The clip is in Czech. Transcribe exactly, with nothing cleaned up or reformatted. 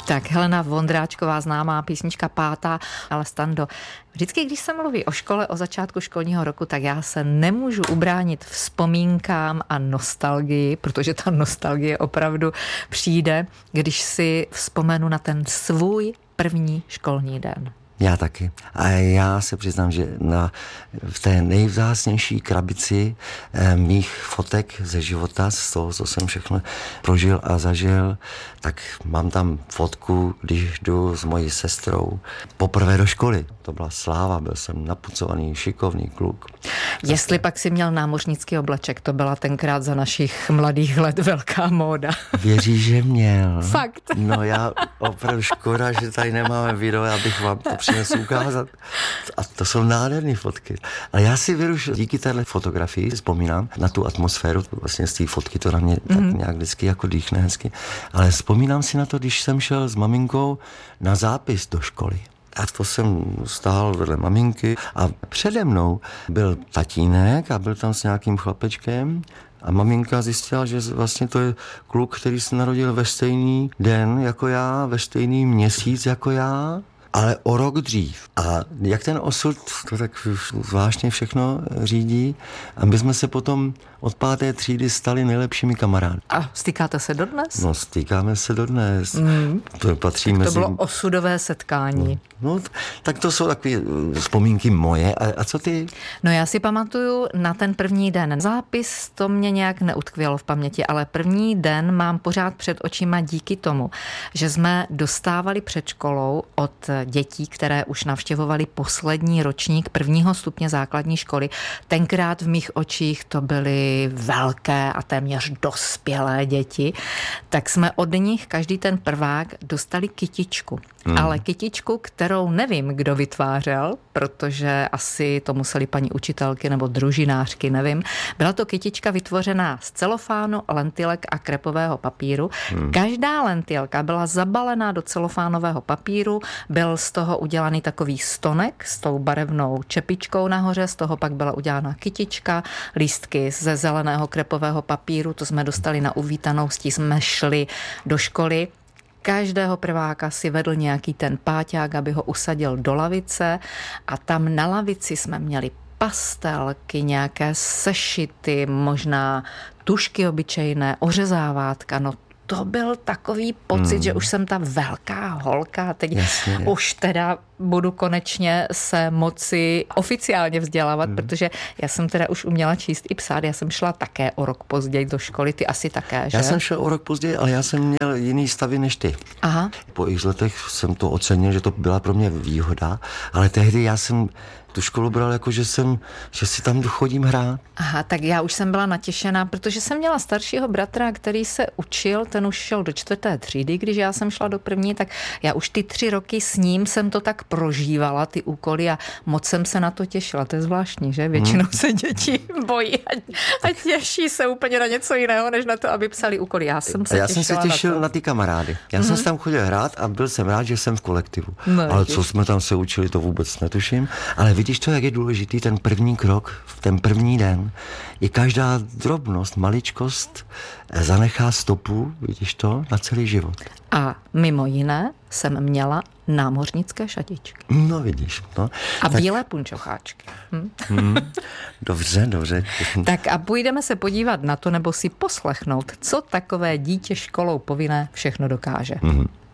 Tak Helena Vondráčková, známá písnička Pátá, ale Stando, vždycky, když se mluví o škole, o začátku školního roku, tak já se nemůžu ubránit vzpomínkám a nostalgii, protože ta nostalgie opravdu přijde, když si vzpomenu na ten svůj první školní den. Já taky. A já se přiznám, že na, v té nejvzácnější krabici eh, mých fotek ze života, z toho, co jsem všechno prožil a zažil, tak mám tam fotku, když jdu s mojí sestrou poprvé do školy. To byla sláva, byl jsem napucovaný, šikovný kluk. Jestli tak... pak si měl námořnický obleček, to byla tenkrát za našich mladých let velká móda. Věříš, že měl? Fakt. No já opravdu škoda, že tady nemáme video, abych vám to přinesl ukázat. A to jsou nádherné fotky. Ale já si věru, že díky téhle fotografii vzpomínám na tu atmosféru, vlastně z té fotky to na mě mm. tak nějak vždycky jako dýchne hezky. Ale vzpomínám si na to, když jsem šel s maminkou na zápis do školy. A to jsem stál vedle maminky a přede mnou byl tatínek a byl tam s nějakým chlapečkem a maminka zjistila, že vlastně to je kluk, který se narodil ve stejný den jako já, ve stejný měsíc jako já, ale o rok dřív. A jak ten osud to tak zvláštně všechno řídí. A my jsme se potom od páté třídy stali nejlepšími kamarády. A stýkáte se dodnes? No, stýkáme se dodnes. Mm. To patří tak to mezi... bylo osudové setkání. No, no, tak to jsou takové vzpomínky moje. A, a co ty? No já si pamatuju na ten první den. Zápis to mě nějak neutkvělo v paměti, ale první den mám pořád před očima díky tomu, že jsme dostávali před školou od dětí, které už navštěvovali poslední ročník prvního stupně základní školy. Tenkrát v mých očích to byly velké a téměř dospělé děti, tak jsme od nich každý ten prvák dostali kytičku. Hmm. Ale kytičku, kterou nevím, kdo vytvářel, protože asi to museli paní učitelky nebo družinářky, nevím. Byla to kytička vytvořená z celofánu, lentilek a krepového papíru. Hmm. Každá lentilka byla zabalená do celofánového papíru, byl z toho udělaný takový stonek s tou barevnou čepičkou nahoře, z toho pak byla udělána kytička, lístky ze zeleného krepového papíru, to jsme dostali na uvítanou, s tím jsme šli do školy. Každého prváka si vedl nějaký ten páťák, aby ho usadil do lavice a tam na lavici jsme měli pastelky, nějaké sešity, možná tušky obyčejné, ořezávátka, no to byl takový pocit, hmm. že už jsem ta velká holka, teď Jasně. už teda budu konečně se moci oficiálně vzdělávat, hmm. protože já jsem teda už uměla číst i psát, já jsem šla také o rok později do školy, ty asi také, že? Já jsem šel o rok později, ale já jsem měl jiný stavy než ty. Aha. Po x letech jsem to ocenil, že to byla pro mě výhoda, ale tehdy já jsem tu školu bral jako, že jsem, že si tam chodím hrát. Aha, tak já už jsem byla natěšená, protože jsem měla staršího bratra, který se učil, ten už šel do čtvrté třídy, když já jsem šla do první, tak já už ty tři roky s ním jsem to tak prožívala, ty úkoly a moc jsem se na to těšila. To je zvláštní, že? Většinou hmm. se děti bojí a, a těší se úplně na něco jiného, než na to, aby psali úkoly. Já jsem se já těšila jsem se těšil na, na ty kamarády. Já hmm. jsem se tam chodil hrát a byl jsem rád, že jsem v kolektivu. No, ale co jsme tam se učili, to vůbec netuším. Ale vidíš to, jak je důležitý ten první krok, v ten první den. I každá drobnost, maličkost zanechá stopu, vidíš to, na celý život. A mimo jiné jsem měla námořnické šatičky. No vidíš. No. A tak... bílé punčocháčky. Hm? Hmm, dobře, dobře. Tak a půjdeme se podívat na to, nebo si poslechnout, co takové dítě školou povinné všechno dokáže. Hmm.